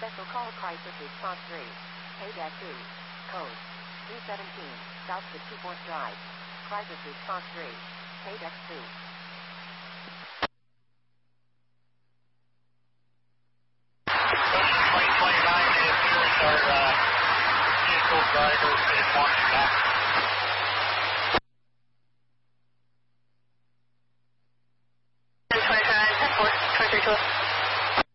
Special call crisis response 3. Payback 2. Code 217. South to 2-Fourth Drive. Crisis response 3. Payback 2. Our vehicle drivers is wanting back